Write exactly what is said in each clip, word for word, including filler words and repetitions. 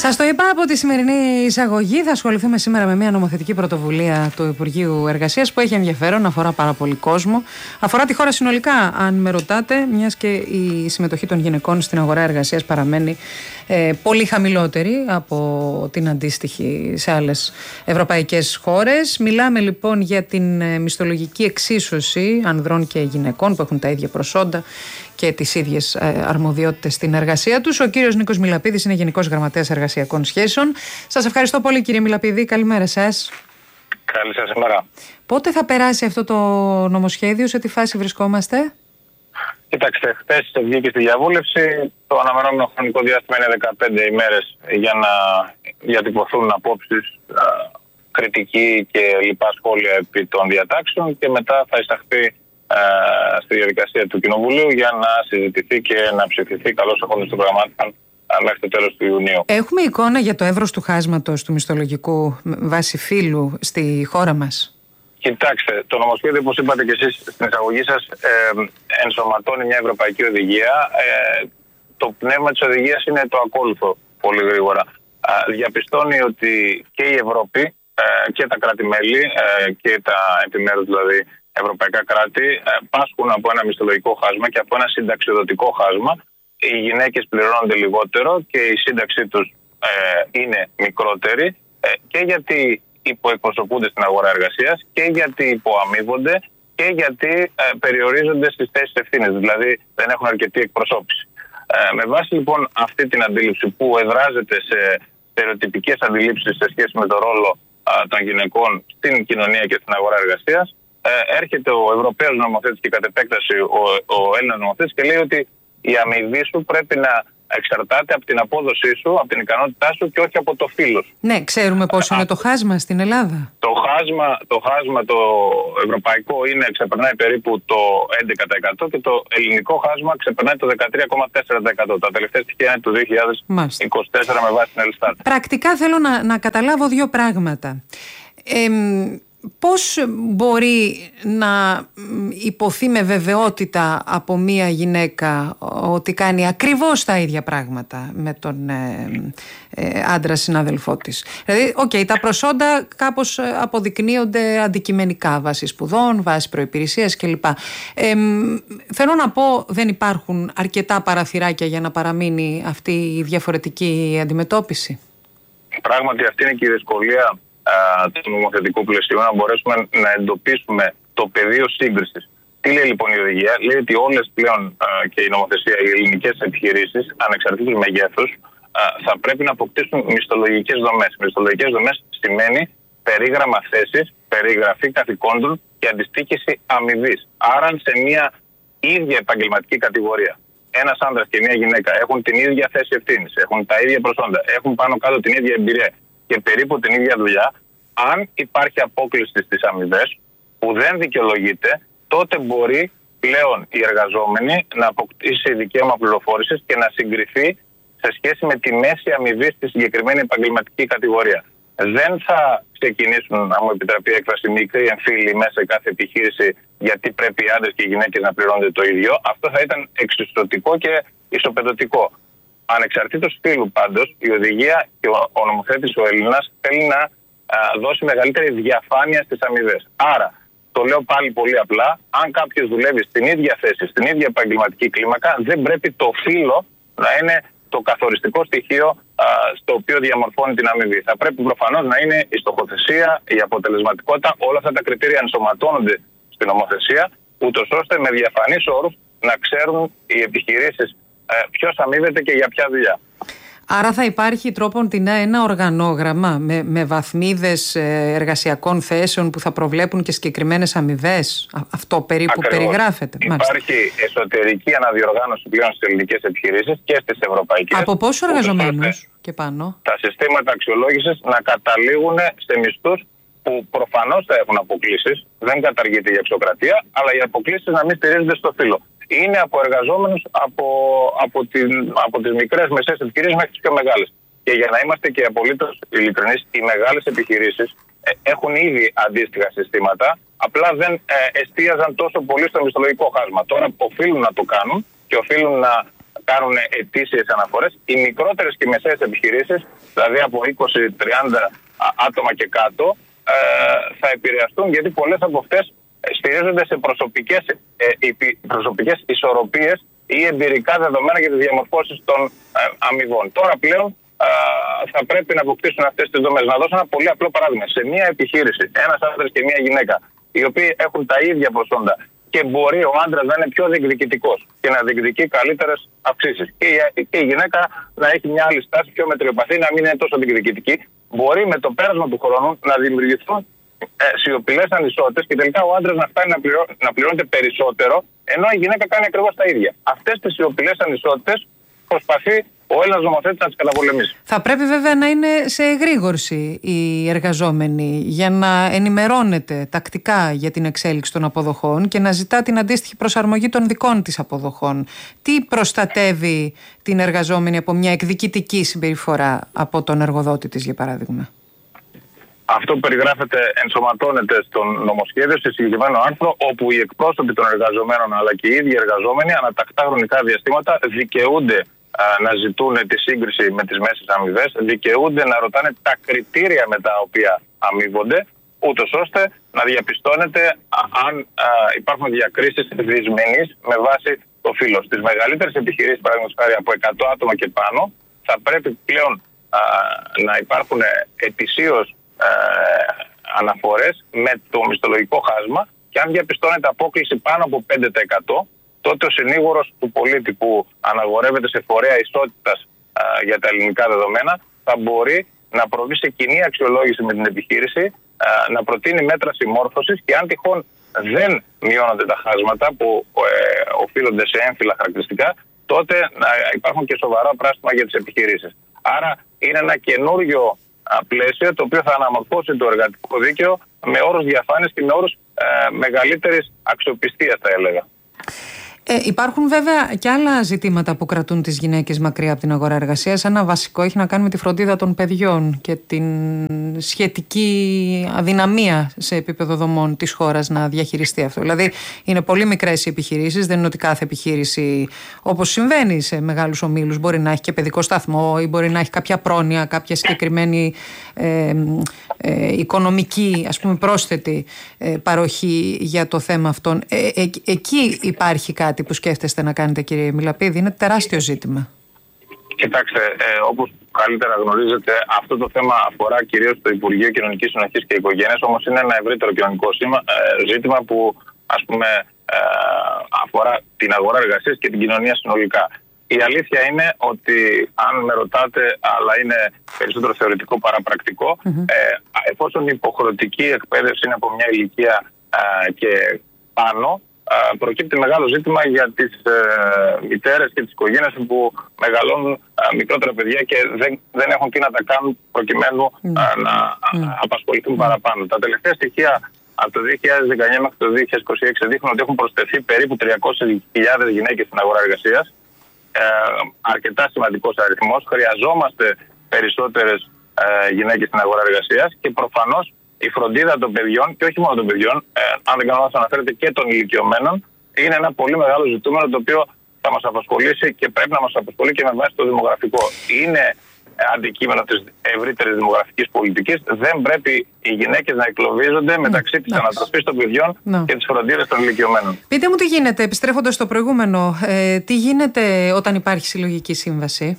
Σας το είπα από τη σημερινή εισαγωγή. Θα ασχοληθούμε σήμερα με μια νομοθετική πρωτοβουλία του Υπουργείου Εργασίας που έχει ενδιαφέρον, αφορά πάρα πολύ κόσμο. Αφορά τη χώρα συνολικά, αν με ρωτάτε, μιας και η συμμετοχή των γυναικών στην αγορά εργασίας παραμένει ε, πολύ χαμηλότερη από την αντίστοιχη σε άλλες ευρωπαϊκές χώρες. Μιλάμε λοιπόν για την μισθολογική εξίσωση ανδρών και γυναικών που έχουν τα ίδια προσόντα και τις ίδιες αρμοδιότητες στην εργασία τους. Ο κύριος Νίκος Μιλαπίδης είναι Γενικός Γραμματέας Εργασιακών Σχέσεων. Σας ευχαριστώ πολύ, κύριε Μιλαπίδη. Καλημέρα σας. Καλή σας ημέρα. Πότε θα περάσει αυτό το νομοσχέδιο, σε τι φάση βρισκόμαστε? Κοιτάξτε, χθες βγήκε στη διαβούλευση. Το αναμενόμενο χρονικό διάστημα είναι δεκαπέντε ημέρες για να διατυπωθούν απόψεις, κριτική και λοιπά σχόλια επί των διατάξεων και μετά θα εισαχθεί στη διαδικασία του Κοινοβουλίου για να συζητηθεί και να ψηφιθεί καλώς εχόντως των πραγμάτων μέχρι το τέλος του Ιουνίου. Έχουμε εικόνα για το εύρος του χάσματος του μισθολογικού βάση φύλου στη χώρα μας? Κοιτάξτε, το νομοσχέδιο, όπως είπατε και εσείς στην εισαγωγή σας, ε, ενσωματώνει μια ευρωπαϊκή οδηγία. Ε, το πνεύμα της οδηγίας είναι το ακόλουθο πολύ γρήγορα. Ε, διαπιστώνει ότι και η Ευρώπη ε, και τα κράτη-μέλη ε, και τα επιμέρους δηλαδή ευρωπαϊκά κράτη ε, πάσχουν από ένα μισθολογικό χάσμα και από ένα συνταξιοδοτικό χάσμα. Οι γυναίκες πληρώνονται λιγότερο και η σύνταξή τους ε, είναι μικρότερη ε, και γιατί υποεκπροσωπούνται στην αγορά εργασίας και γιατί υποαμείβονται και γιατί ε, περιορίζονται στις θέσεις ευθύνης, δηλαδή δεν έχουν αρκετή εκπροσώπηση. Ε, με βάση λοιπόν αυτή την αντίληψη που εδράζεται σε στερεοτυπικές αντιλήψεις σε σχέση με το ρόλο α, των γυναικών στην κοινωνία και στην αγορά εργασίας, ε, έρχεται ο Ευρωπαίος νομοθέτης και κατ' επέκταση ο, ο Έλληνας νομοθέτης και λέει ότι η αμοιβή σου πρέπει να εξαρτάται από την απόδοσή σου, από την ικανότητά σου και όχι από το φύλο σου. Ναι, ξέρουμε πόσο είναι το χάσμα στην Ελλάδα. Το χάσμα, το χάσμα το ευρωπαϊκό είναι, ξεπερνάει περίπου το έντεκα τοις εκατό και το ελληνικό χάσμα ξεπερνάει το δεκατρία κόμμα τέσσερα τοις εκατό. Τα τελευταία στοιχεία είναι του δύο χιλιάδες είκοσι τέσσερα με βάση την Ελστάτ. Πρακτικά θέλω να, να καταλάβω δύο πράγματα. Ε, Πώς μπορεί να υποθεί με βεβαιότητα από μία γυναίκα ότι κάνει ακριβώς τα ίδια πράγματα με τον ε, ε, άντρα συνάδελφό της? Δηλαδή, okay, τα προσόντα κάπως αποδεικνύονται αντικειμενικά, βάσει σπουδών, βάσει προϋπηρεσίας κλπ. Ε, θέλω να πω, δεν υπάρχουν αρκετά παραθυράκια για να παραμείνει αυτή η διαφορετική αντιμετώπιση? Πράγματι, αυτή είναι και η δυσκολία του νομοθετικού πλαισίου, να μπορέσουμε να εντοπίσουμε το πεδίο σύγκρισης. Τι λέει λοιπόν η οδηγία? Λέει ότι όλες πλέον α, και η νομοθεσία, οι ελληνικές επιχειρήσεις, ανεξαρτήτως μεγέθους, α, θα πρέπει να αποκτήσουν μισθολογικές δομές. Μισθολογικές δομές σημαίνει περίγραμμα θέσης, περιγραφή καθηκόντων και αντιστοίχηση αμοιβής. Άρα σε μια ίδια επαγγελματική κατηγορία, ένας άνδρας και μια γυναίκα έχουν την ίδια θέση ευθύνης, έχουν τα ίδια προσόντα, έχουν πάνω κάτω την ίδια εμπειρία και περίπου την ίδια δουλειά, αν υπάρχει απόκληση στις αμοιβές που δεν δικαιολογείται, τότε μπορεί πλέον η εργαζόμενη να αποκτήσει δικαίωμα πληροφόρησης και να συγκριθεί σε σχέση με τη μέση αμοιβή στη συγκεκριμένη επαγγελματική κατηγορία. Δεν θα ξεκινήσουν, αν μου επιτραπεί η έκφραση, μικροί εμφύλοι μέσα σε κάθε επιχείρηση, γιατί πρέπει οι άντρες και οι γυναίκες να πληρώνονται το ίδιο. Αυτό θα ήταν εξισωτικό και ισοπεδωτικό. Ανεξαρτήτως φύλου πάντως, η οδηγία και ο, ο νομοθέτης ο Έλληνας θέλει να α, δώσει μεγαλύτερη διαφάνεια στις αμοιβές. Άρα, το λέω πάλι πολύ απλά, αν κάποιος δουλεύει στην ίδια θέση, στην ίδια επαγγελματική κλίμακα, δεν πρέπει το φύλο να είναι το καθοριστικό στοιχείο α, στο οποίο διαμορφώνει την αμοιβή. Θα πρέπει προφανώς να είναι η στοχοθεσία, η αποτελεσματικότητα, όλα αυτά τα κριτήρια ενσωματώνονται στην νομοθεσία, ούτως ώστε με διαφανείς όρους να ξέρουν οι επιχειρήσεις ποιος αμείβεται και για ποια δουλειά. Άρα θα υπάρχει τρόπον την ένα οργανόγραμμα με, με βαθμίδες εργασιακών θέσεων που θα προβλέπουν και συγκεκριμένες αμοιβές? Αυτό περίπου Ακριβώς. περιγράφεται? Υπάρχει Μάλιστα. εσωτερική αναδιοργάνωση πλέον στις ελληνικές επιχειρήσεις και στις ευρωπαϊκές. Από πόσους εργαζομένους και πάνω? Τα συστήματα αξιολόγησης να καταλήγουν σε μισθούς που προφανώς θα έχουν αποκλήσεις. Δεν καταργείται η εξωκρατία, αλλά οι αποκλήσεις να μην στηρίζονται στο φύλο. Είναι από εργαζόμενους από, από, την, από τις μικρές μεσαίες επιχειρήσεις μέχρι τις πιο μεγάλες. Και για να είμαστε και απολύτως ειλικρινείς, οι μεγάλες επιχειρήσεις ε, έχουν ήδη αντίστοιχα συστήματα, απλά δεν ε, εστίαζαν τόσο πολύ στο μισθολογικό χάσμα. Τώρα οφείλουν να το κάνουν και οφείλουν να κάνουν ετήσιες αναφορές. Οι μικρότερες και μεσαίες επιχειρήσεις, δηλαδή από είκοσι με τριάντα άτομα και κάτω, ε, θα επηρεαστούν, γιατί πολλές από αυτές στηρίζονται σε προσωπικές, ε, προσωπικές ισορροπίες ή εμπειρικά δεδομένα για τις διαμορφώσεις των ε, αμοιβών. Τώρα πλέον ε, θα πρέπει να αποκτήσουν αυτές τις δομές. Να δώσω ένα πολύ απλό παράδειγμα. Σε μια επιχείρηση, ένας άντρας και μια γυναίκα, οι οποίοι έχουν τα ίδια προσόντα και μπορεί ο άντρας να είναι πιο διεκδικητικός και να διεκδικεί καλύτερες αυξήσεις, και η, και η γυναίκα να έχει μια άλλη στάση, πιο μετριοπαθή, να μην είναι τόσο διεκδικητική, μπορεί με το πέρασμα του χρόνου να δημιουργηθούν ε, σιωπηλές ανισότητες και τελικά ο άντρας να φτάνει να, πληρώ, να πληρώνεται περισσότερο, ενώ η γυναίκα κάνει ακριβώς τα ίδια. Αυτές τις σιωπηλές ανισότητες προσπαθεί ο Έλληνας νομοθέτης να τις καταπολεμήσει. Θα πρέπει βέβαια να είναι σε εγρήγορση οι εργαζόμενοι για να ενημερώνεται τακτικά για την εξέλιξη των αποδοχών και να ζητά την αντίστοιχη προσαρμογή των δικών της αποδοχών. Τι προστατεύει την εργαζόμενη από μια εκδικητική συμπεριφορά από τον εργοδότη της, για παράδειγμα? Αυτό που περιγράφεται ενσωματώνεται στον νομοσχέδιο, σε συγκεκριμένο άρθρο, όπου οι εκπρόσωποι των εργαζομένων αλλά και οι ίδιοι εργαζόμενοι ανά τακτά χρονικά διαστήματα δικαιούνται α, να ζητούν τη σύγκριση με τις μέσες αμοιβές, δικαιούνται να ρωτάνε τα κριτήρια με τα οποία αμείβονται, ούτως ώστε να διαπιστώνεται α, αν α, υπάρχουν διακρίσεις δυσμενείς με βάση το φύλο. Στις μεγαλύτερες επιχειρήσεις, παραδείγματος χάρη από εκατό άτομα και πάνω, θα πρέπει πλέον α, να υπάρχουν ετησίως Ε, αναφορές με το μισθολογικό χάσμα, και αν διαπιστώνεται απόκληση πάνω από πέντε τοις εκατό, τότε ο συνήγορος του πολίτη που αναγορεύεται σε φορέα ισότητας α, για τα ελληνικά δεδομένα θα μπορεί να προβεί σε κοινή αξιολόγηση με την επιχείρηση, α, να προτείνει μέτρα συμμόρφωσης, και αν τυχόν δεν μειώνονται τα χάσματα που ε, οφείλονται σε έμφυλα χαρακτηριστικά, τότε να υπάρχουν και σοβαρά πράσινα για τις επιχειρήσεις. Άρα είναι ένα καινούριο πλαίσιο το οποίο θα αναμορφώσει το εργατικό δίκαιο με όρους διαφάνειας και με όρους ε, μεγαλύτερης αξιοπιστίας, θα έλεγα. Ε, υπάρχουν βέβαια και άλλα ζητήματα που κρατούν τις γυναίκες μακριά από την αγορά εργασίας. Ένα βασικό έχει να κάνει με τη φροντίδα των παιδιών και την σχετική αδυναμία σε επίπεδο δομών της χώρας να διαχειριστεί αυτό. Δηλαδή είναι πολύ μικρές οι επιχειρήσεις, δεν είναι ότι κάθε επιχείρηση, όπως συμβαίνει σε μεγάλους ομίλους, μπορεί να έχει και παιδικό σταθμό ή μπορεί να έχει κάποια πρόνοια, κάποια συγκεκριμένη ε, ε, οικονομική, ας πούμε, πρόσθετη ε, παροχή για το θέμα αυτόν. Ε, ε, εκεί υπάρχει κάτι που σκέφτεστε να κάνετε, κύριε Μιλαπίδη? Είναι τεράστιο ζήτημα. Κοιτάξτε, ε, όπως καλύτερα γνωρίζετε, αυτό το θέμα αφορά κυρίως το Υπουργείο Κοινωνικής Συνοχής και Οικογένειας, όμως είναι ένα ευρύτερο κοινωνικό σήμα, ε, ζήτημα που, ας πούμε, ε, αφορά την αγορά εργασίας και την κοινωνία συνολικά. Η αλήθεια είναι ότι, αν με ρωτάτε, αλλά είναι περισσότερο θεωρητικό παρά πρακτικό, mm-hmm. ε, εφόσον η υποχρεωτική εκπαίδευση είναι από μια ηλικία ε, και πάνω, προκύπτει μεγάλο ζήτημα για τις ε, μητέρες και τις οικογένειες που μεγαλώνουν ε, μικρότερα παιδιά και δεν, δεν έχουν τι να τα κάνουν προκειμένου mm. ε, να mm. απασχοληθούν mm. παραπάνω. Τα τελευταία στοιχεία από το δύο χιλιάδες δεκαεννιά μέχρι το δύο χιλιάδες είκοσι έξι δείχνουν ότι έχουν προσθεθεί περίπου τριακόσιες χιλιάδες γυναίκες στην αγορά εργασίας. Ε, αρκετά σημαντικός αριθμός. Χρειαζόμαστε περισσότερες ε, γυναίκες στην αγορά εργασίας, και προφανώς η φροντίδα των παιδιών, και όχι μόνο των παιδιών, ε, αν δεν κάνω λάθος αναφέρεται και των ηλικιωμένων, είναι ένα πολύ μεγάλο ζητούμενο το οποίο θα μας απασχολήσει και πρέπει να μας απασχολεί και με βάση το δημογραφικό. Είναι αντικείμενο της ευρύτερης δημογραφικής πολιτικής. Δεν πρέπει οι γυναίκες να εκλοβίζονται μεταξύ mm, της ανατροφής των παιδιών no. και της φροντίδας των ηλικιωμένων. Πείτε μου τι γίνεται, επιστρέφοντας στο προηγούμενο, ε, τι γίνεται όταν υπάρχει συλλογική σύμβαση?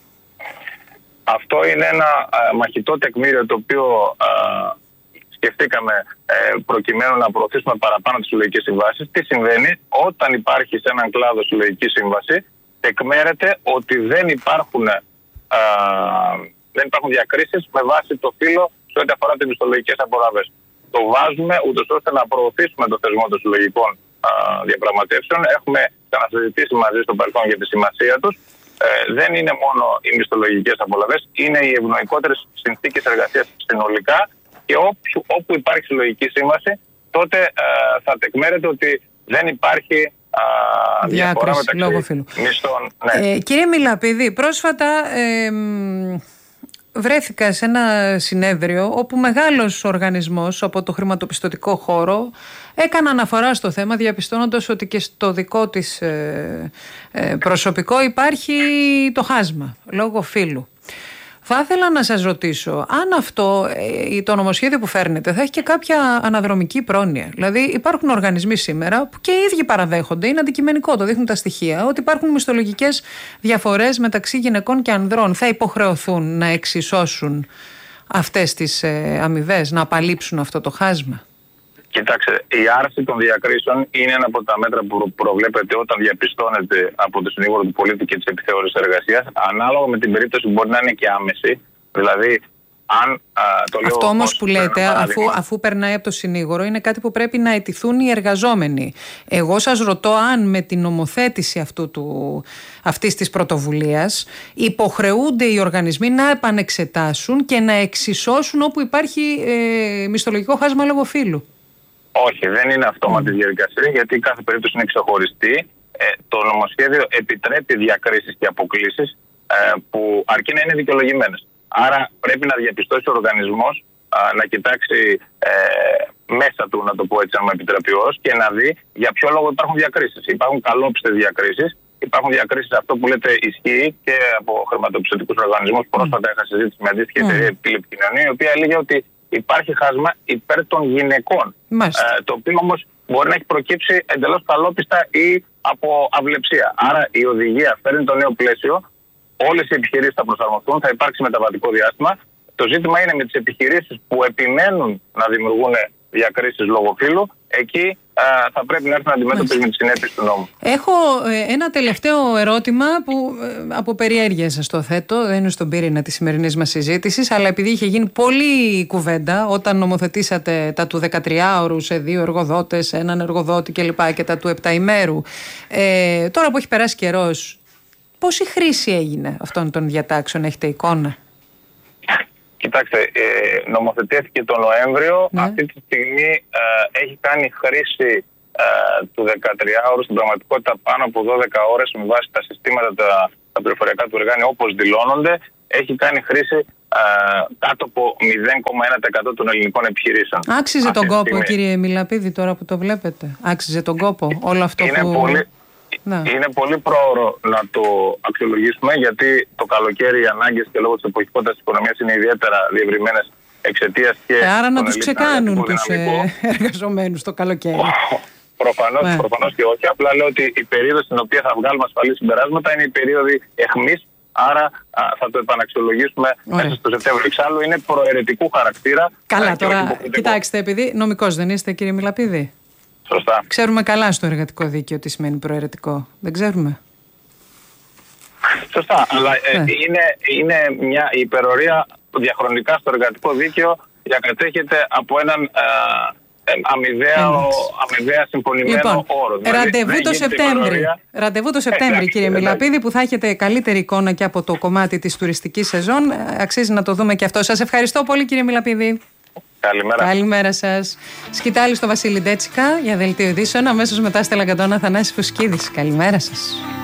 Αυτό είναι ένα α, μαχητό τεκμήριο το οποίο α, σκεφτήκαμε ε, προκειμένου να προωθήσουμε παραπάνω τις συλλογικές συμβάσεις. Τι συμβαίνει όταν υπάρχει σε έναν κλάδο συλλογική σύμβαση? Τεκμέρεται ότι δεν υπάρχουν, α, δεν υπάρχουν διακρίσεις με βάση το φύλο σε ό,τι αφορά τις μισθολογικές απολαύες. Το βάζουμε ούτως ώστε να προωθήσουμε το θεσμό των συλλογικών α, διαπραγματεύσεων. Έχουμε ξανασυζητήσει μαζί στο παρελθόν για τη σημασία τους. Ε, δεν είναι μόνο οι μισθολογικές απολαύες, είναι οι ευνοϊκότερες συνθήκες εργασίας συνολικά. Και όποιου, όπου υπάρχει συλλογική σύμβαση, τότε ε, θα τεκμέρεται ότι δεν υπάρχει ε, διαφορά μεταξύ μισθών. Ναι. Ε, κύριε Μιλαπίδη, πρόσφατα ε, βρέθηκα σε ένα συνέδριο όπου μεγάλος οργανισμός από το χρηματοπιστωτικό χώρο έκανε αναφορά στο θέμα, διαπιστώνοντας ότι και στο δικό της ε, ε, προσωπικό υπάρχει το χάσμα λόγω φύλου. Θα ήθελα να σας ρωτήσω αν αυτό το νομοσχέδιο που φέρνετε θα έχει και κάποια αναδρομική πρόνοια. Δηλαδή υπάρχουν οργανισμοί σήμερα που και οι ίδιοι παραδέχονται, είναι αντικειμενικό, το δείχνουν τα στοιχεία, ότι υπάρχουν μισθολογικές διαφορές μεταξύ γυναικών και ανδρών. Θα υποχρεωθούν να εξισώσουν αυτές τις αμοιβές, να απαλείψουν αυτό το χάσμα. Κοιτάξτε, η άρση των διακρίσεων είναι ένα από τα μέτρα που προβλέπεται όταν διαπιστώνεται από το συνήγορο του πολίτη και τη επιθεώρηση εργασίας. Ανάλογα με την περίπτωση μπορεί να είναι και άμεση. Δηλαδή, αν α, το λέω. Αυτό όμως που λέτε, αφού, αφού περνάει από το συνήγορο, είναι κάτι που πρέπει να αιτηθούν οι εργαζόμενοι. Εγώ σας ρωτώ αν με την νομοθέτηση αυτού του, αυτής της πρωτοβουλίας υποχρεούνται οι οργανισμοί να επανεξετάσουν και να εξισώσουν όπου υπάρχει ε, μισθολογικό χάσμα λόγω φύλου. Όχι, δεν είναι αυτόματη mm. διαδικασία, γιατί κάθε περίπτωση είναι ξεχωριστή. Ε, το νομοσχέδιο επιτρέπει διακρίσεις και αποκλίσεις ε, που αρκεί να είναι δικαιολογημένες. Άρα πρέπει να διαπιστώσει ο οργανισμός ε, να κοιτάξει ε, μέσα του, να το πω έτσι, αν με επιτρέπει ως, και να δει για ποιο λόγο υπάρχουν διακρίσεις. Υπάρχουν καλόπιστες διακρίσεις, υπάρχουν διακρίσεις, αυτό που λέτε ισχύει και από χρηματοπιστωτικούς οργανισμούς. Mm. Πρόσφατα είχα συζήτηση με αντίστοιχη mm. εταιρεία τηλεπικοινωνία, η οποία έλεγε ότι υπάρχει χάσμα υπέρ των γυναικών. Ε, το οποίο όμως μπορεί να έχει προκύψει εντελώς καλόπιστα ή από αυλεψία. Άρα η οδηγία φέρνει το νέο πλαίσιο. Όλες οι επιχειρήσεις θα προσαρμοστούν, θα υπάρξει μεταβατικό διάστημα. Το ζήτημα είναι με τις επιχειρήσεις που επιμένουν να δημιουργούν διακρίσεις λόγω φύλου, εκεί α, θα πρέπει να έρθουν αντιμέτωπες με τις συνέπειες του νόμου. Έχω ε, ένα τελευταίο ερώτημα που ε, από περιέργεια σας το θέτω, δεν είναι στον πυρήνα της σημερινής μας συζήτησης, αλλά επειδή είχε γίνει πολλή κουβέντα όταν νομοθετήσατε τα του δεκατριάωρου σε δύο εργοδότες, έναν εργοδότη κλπ. Και τα του επταημέρου. Ε, τώρα που έχει περάσει καιρός, πόση χρήση έγινε αυτών των διατάξεων, έχετε εικόνα? Κοιτάξτε, ε, νομοθετήθηκε το Νοέμβριο. Ναι. Αυτή τη στιγμή ε, έχει κάνει χρήση ε, του δεκατριάωρου στην πραγματικότητα πάνω από δώδεκα ώρες με βάση τα συστήματα, τα, τα πληροφοριακά του εργάνη όπως δηλώνονται. Έχει κάνει χρήση ε, κάτω από μηδέν κόμμα ένα τοις εκατό των ελληνικών επιχειρήσεων. Άξιζε τον κόπο, στιγμή, κύριε Μιλαπίδη, τώρα που το βλέπετε? Άξιζε τον κόπο όλο αυτό είναι που... Πολύ... Ναι. Είναι πολύ πρόωρο να το αξιολογήσουμε, γιατί το καλοκαίρι οι ανάγκες και λόγω της εποχικότητας της οικονομίας είναι ιδιαίτερα διευρυμένες εξαιτίας και. Ε, άρα να τους ξεκάνουν τους ε, εργαζομένους το καλοκαίρι. Προφανώς, ναι. προφανώς και όχι. Απλά λέω ότι η περίοδος στην οποία θα βγάλουμε ασφαλή συμπεράσματα είναι η περίοδη αιχμής. Άρα α, θα το επαναξιολογήσουμε Ωραία. μέσα στο Σεπτέμβριο. Εξάλλου είναι προαιρετικού χαρακτήρα. Καλά, τώρα κοιτάξτε, επειδή νομικός δεν είστε, κύριε Μιλαπίδη? Σωστά. Ξέρουμε καλά στο εργατικό δίκαιο τι σημαίνει προαιρετικό. Δεν ξέρουμε. Σωστά. Αλλά ε, ναι. είναι, είναι μια υπερορία διαχρονικά στο εργατικό δίκαιο διακατέχεται από έναν ε, ε, αμοιβαία, αμοιβαία συμφωνημένο λοιπόν, όρο. Δηλαδή, ραντεβού το Σεπτέμβρη. Ραντεβού το Σεπτέμβρη, κύριε Μιλαπίδη, που θα έχετε καλύτερη εικόνα και από το κομμάτι της τουριστικής σεζόν. Αξίζει να το δούμε και αυτό. Σας ευχαριστώ πολύ, κύριε Μιλαπίδη. Καλημέρα. Καλημέρα σας. Σκητάλη στο Βασίλη Ντέτσικα για δελτίο ειδήσεων. Αμέσως μετά στη Λαγκαντώνα Θανάση Φουσκίδης. Καλημέρα σας.